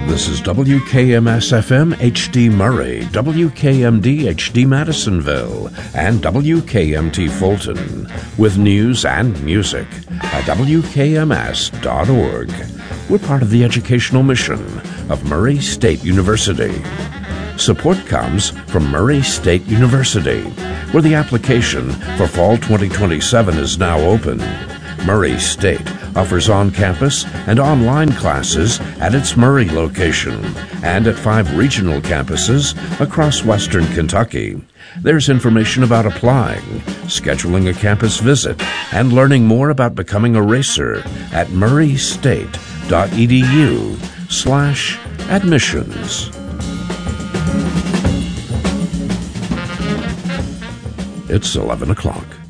This is WKMS-FM HD Murray, WKMD HD Madisonville, and WKMT Fulton, with news and music at WKMS.org. We're part of the educational mission of Murray State University. Support comes from Murray State University, where the application for Fall 2027 is now open. Murray State offers on-campus and online classes at its Murray location and at 5 regional campuses across western Kentucky. There's information about applying, scheduling a campus visit, and learning more about becoming a racer at murraystate.edu/admissions. It's 11 o'clock.